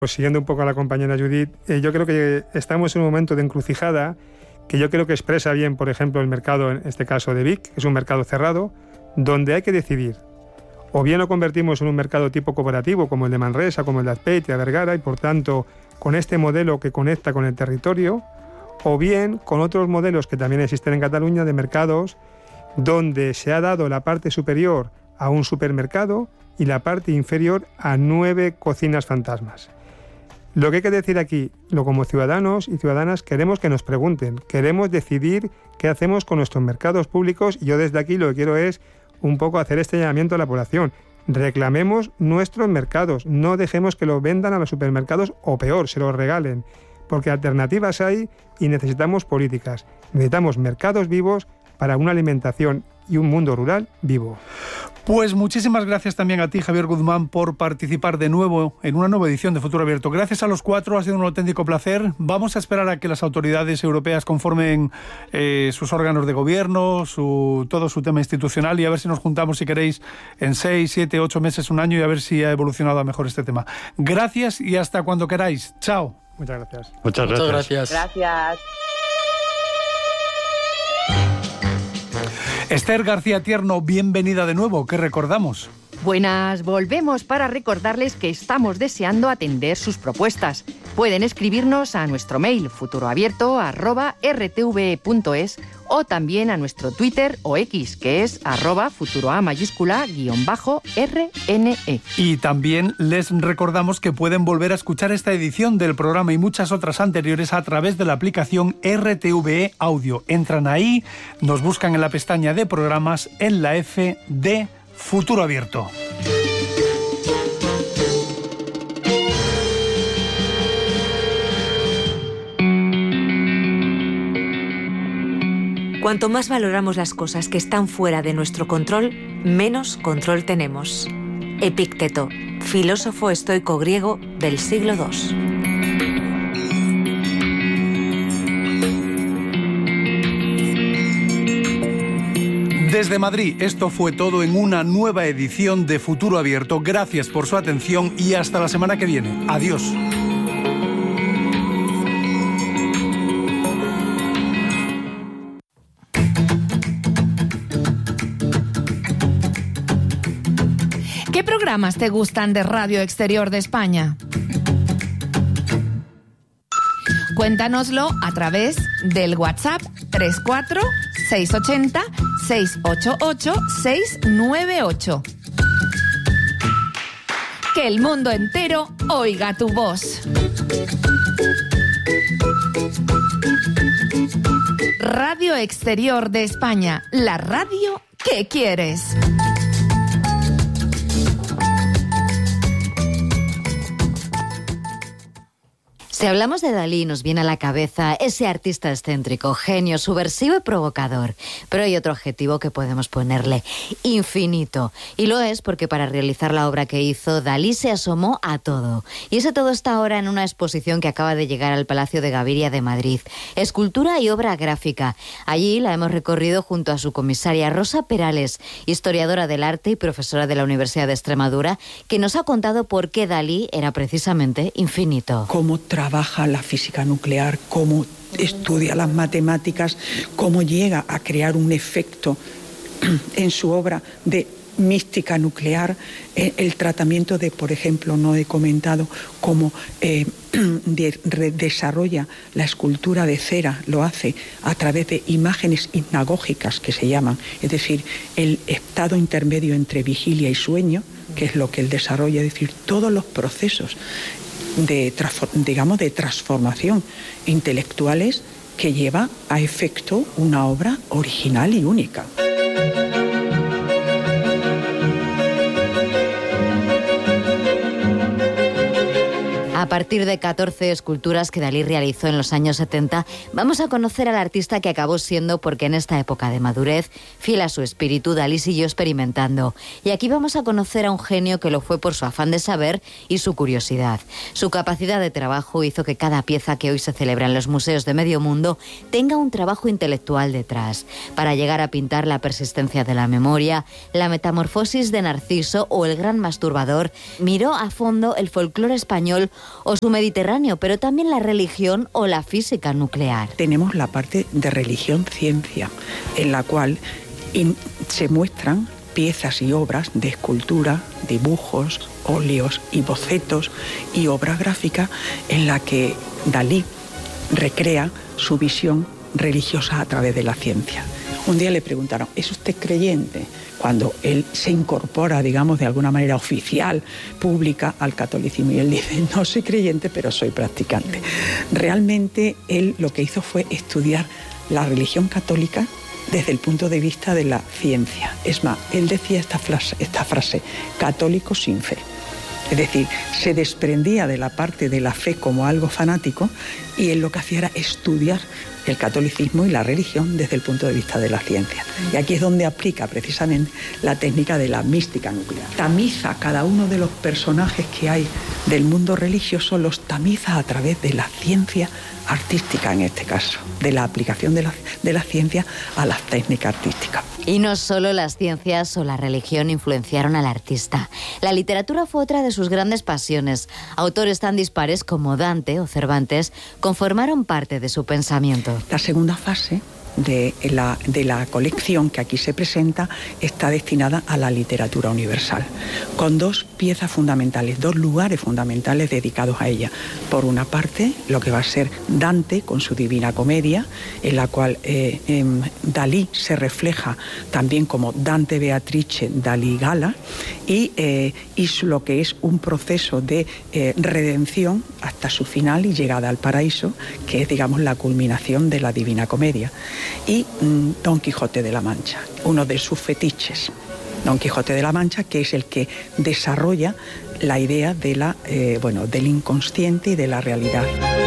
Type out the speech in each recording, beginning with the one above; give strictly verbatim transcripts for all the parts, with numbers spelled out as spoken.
Pues siguiendo un poco a la compañera Judith, eh, yo creo que estamos en un momento de encrucijada que yo creo que expresa bien, por ejemplo, el mercado, en este caso de Vic, que es un mercado cerrado, donde hay que decidir. O bien lo convertimos en un mercado tipo cooperativo, como el de Manresa, como el de Azpeitia, Vergara, y por tanto, con este modelo que conecta con el territorio, o bien con otros modelos que también existen en Cataluña de mercados donde se ha dado la parte superior a un supermercado y la parte inferior a nueve cocinas fantasmas. Lo que hay que decir aquí, lo como ciudadanos y ciudadanas queremos que nos pregunten, queremos decidir qué hacemos con nuestros mercados públicos, y yo desde aquí lo que quiero es un poco hacer este llamamiento a la población. Reclamemos nuestros mercados, no dejemos que los vendan a los supermercados o peor, se los regalen, porque alternativas hay y necesitamos políticas. Necesitamos mercados vivos para una alimentación y un mundo rural vivo. Pues muchísimas gracias también a ti, Javier Guzmán, por participar de nuevo en una nueva edición de Futuro Abierto. Gracias a los cuatro, ha sido un auténtico placer. Vamos a esperar a que las autoridades europeas conformen eh, sus órganos de gobierno, su, todo su tema institucional, y a ver si nos juntamos, si queréis, en seis, siete, ocho meses, un año, y a ver si ha evolucionado a mejor este tema. Gracias y hasta cuando queráis. Chao. Muchas gracias. Muchas gracias. Muchas gracias. Gracias. Esther García Tierno, bienvenida de nuevo. ¿Qué recordamos? Buenas, volvemos para recordarles que estamos deseando atender sus propuestas. Pueden escribirnos a nuestro mail futuroabierto arroba r t v e punto es o también a nuestro Twitter o X, que es arroba futuroa mayúscula guión bajo R N E. Y también les recordamos que pueden volver a escuchar esta edición del programa y muchas otras anteriores a través de la aplicación R T V E Audio. Entran ahí, nos buscan en la pestaña de programas en la F de Futuro Abierto. Cuanto más valoramos las cosas que están fuera de nuestro control, menos control tenemos. Epicteto, filósofo estoico griego del siglo segundo. Desde Madrid, esto fue todo en una nueva edición de Futuro Abierto. Gracias por su atención y hasta la semana que viene. Adiós. ¿Qué programas te gustan de Radio Exterior de España? Cuéntanoslo a través del WhatsApp tres cuatro seis ocho cero seis ocho ocho seis nueve ocho. Que el mundo entero oiga tu voz. Radio Exterior de España, la radio que quieres. Si hablamos de Dalí, nos viene a la cabeza ese artista excéntrico, genio, subversivo y provocador. Pero hay otro adjetivo que podemos ponerle: infinito. Y lo es porque para realizar la obra que hizo, Dalí se asomó a todo. Y ese todo está ahora en una exposición que acaba de llegar al Palacio de Gaviria de Madrid. Escultura y obra gráfica. Allí la hemos recorrido junto a su comisaria Rosa Perales, historiadora del arte y profesora de la Universidad de Extremadura, que nos ha contado por qué Dalí era precisamente infinito. Cómo trabaja la física nuclear, cómo estudia las matemáticas, cómo llega a crear un efecto en su obra de mística nuclear, eh, el tratamiento de, por ejemplo, no he comentado cómo eh, de, re, desarrolla la escultura de cera, lo hace a través de imágenes hipnagógicas que se llaman, es decir, el estado intermedio entre vigilia y sueño, que es lo que él desarrolla, es decir, todos los procesos de, digamos, de transformación intelectuales que lleva a efecto una obra original y única. A partir de catorce esculturas que Dalí realizó en los años setenta, vamos a conocer al artista que acabó siendo, porque en esta época de madurez, fiel a su espíritu, Dalí siguió experimentando. Y aquí vamos a conocer a un genio que lo fue por su afán de saber y su curiosidad. Su capacidad de trabajo hizo que cada pieza que hoy se celebra en los museos de medio mundo tenga un trabajo intelectual detrás, para llegar a pintar la persistencia de la memoria, la metamorfosis de Narciso o el gran masturbador. Miró a fondo el folclore español o su Mediterráneo, pero también la religión o la física nuclear. Tenemos la parte de religión-ciencia, en la cual in- se muestran piezas y obras de escultura, dibujos, óleos y bocetos y obra gráfica en la que Dalí recrea su visión religiosa a través de la ciencia. Un día le preguntaron, ¿es usted creyente? Cuando él se incorpora, digamos, de alguna manera oficial, pública, al catolicismo. Y él dice, no soy creyente, pero soy practicante. Realmente él lo que hizo fue estudiar la religión católica desde el punto de vista de la ciencia. Es más, él decía esta frase, esta frase, católico sin fe. Es decir, se desprendía de la parte de la fe como algo fanático y él lo que hacía era estudiar el catolicismo y la religión desde el punto de vista de la ciencia. Y aquí es donde aplica precisamente la técnica de la mística nuclear. Tamiza cada uno de los personajes que hay del mundo religioso, los tamiza a través de la ciencia artística en este caso, de la aplicación de la, de la ciencia a las técnicas artísticas. Y no solo las ciencias o la religión influenciaron al artista. La literatura fue otra de sus grandes pasiones. Autores tan dispares como Dante o Cervantes conformaron parte de su pensamiento. La segunda fase de la, de la colección que aquí se presenta está destinada a la literatura universal, con dos piezas fundamentales, dos lugares fundamentales dedicados a ella. Por una parte, lo que va a ser Dante con su Divina Comedia, en la cual eh, eh, Dalí se refleja también como Dante Beatrice, Dalí Gala, y, eh, y lo que es un proceso de eh, redención hasta su final y llegada al paraíso, que es, digamos, la culminación de la Divina Comedia. Y mmm, Don Quijote de la Mancha, uno de sus fetiches, Don Quijote de la Mancha, que es el que desarrolla la idea de la, eh, bueno, del inconsciente y de la realidad.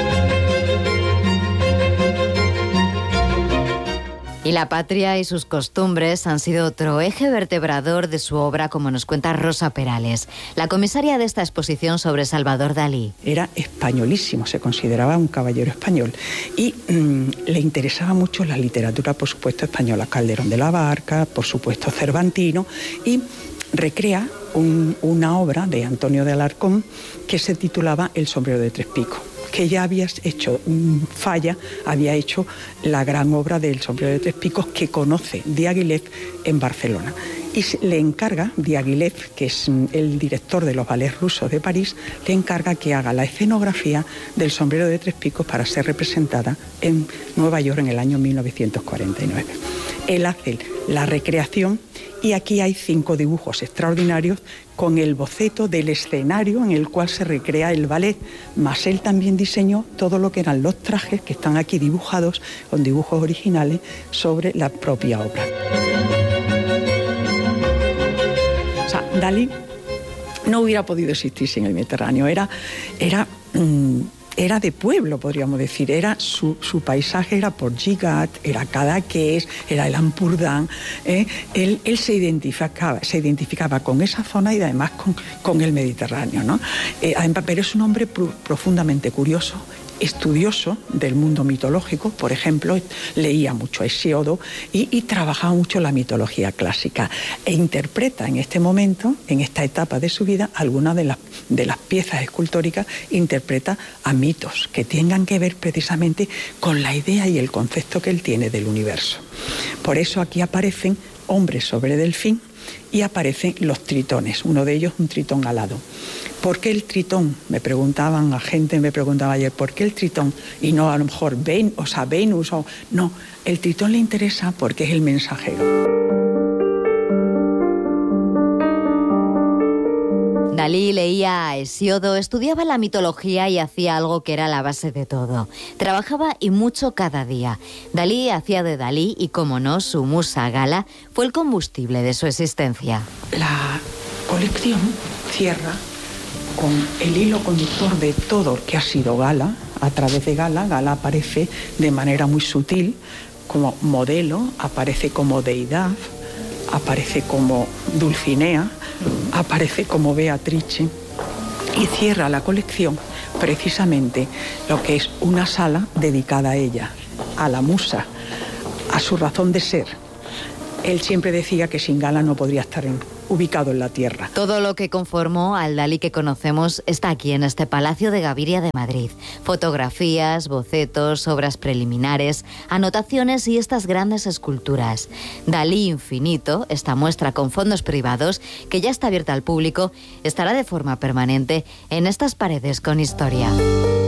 Y la patria y sus costumbres han sido otro eje vertebrador de su obra, como nos cuenta Rosa Perales, la comisaria de esta exposición sobre Salvador Dalí. Era españolísimo, se consideraba un caballero español y mmm, le interesaba mucho la literatura, por supuesto, española, Calderón de la Barca, por supuesto, Cervantino, y recrea un, una obra de Antonio de Alarcón que se titulaba El sombrero de tres picos, que ya había hecho, Falla había hecho la gran obra del sombrero de tres picos que conoce Diaghilev en Barcelona. Y le encarga, Diaghilev, que es el director de los ballets rusos de París, le encarga que haga la escenografía del sombrero de tres picos para ser representada en Nueva York en el año mil novecientos cuarenta y nueve. Él hace la recreación y aquí hay cinco dibujos extraordinarios con el boceto del escenario en el cual se recrea el ballet, más él también diseñó todo lo que eran los trajes que están aquí dibujados con dibujos originales sobre la propia obra. O sea, Dalí no hubiera podido existir sin el Mediterráneo, era... era mmm, Era de pueblo, podríamos decir. Era su, su paisaje era por Gigat, era Cadaqués, era el Ampurdán. ¿eh? Él, él se identificaba, se identificaba con esa zona y además con, con el Mediterráneo, ¿no? Eh, pero es un hombre pro, profundamente curioso, estudioso del mundo mitológico. Por ejemplo, leía mucho a Hesíodo y, y trabajaba mucho la mitología clásica e interpreta en este momento, en esta etapa de su vida, algunas de las, de las piezas escultóricas, interpreta a mitos que tengan que ver precisamente con la idea y el concepto que él tiene del universo. Por eso aquí aparecen hombres sobre delfín y aparecen los tritones, uno de ellos un tritón alado. ¿Por qué el tritón? Me preguntaban, la gente me preguntaba ayer, ¿por qué el tritón? Y no a lo mejor Ven, o sea, Venus, o no, el tritón le interesa porque es el mensajero. Dalí leía a Hesíodo, estudiaba la mitología y hacía algo que era la base de todo. Trabajaba y mucho cada día. Dalí hacía de Dalí y, como no, su musa Gala fue el combustible de su existencia. La colección cierra con el hilo conductor de todo lo que ha sido Gala. A través de Gala, Gala aparece de manera muy sutil como modelo, aparece como deidad, aparece como Dulcinea, aparece como Beatrice y cierra la colección precisamente lo que es una sala dedicada a ella, a la musa, a su razón de ser, él siempre decía que sin Gala no podría estar en, ubicado en la Tierra. Todo lo que conformó al Dalí que conocemos está aquí en este Palacio de Gaviria de Madrid. Fotografías, bocetos, obras preliminares, anotaciones y estas grandes esculturas. Dalí Infinito, esta muestra con fondos privados que ya está abierta al público, estará de forma permanente en estas paredes con historia.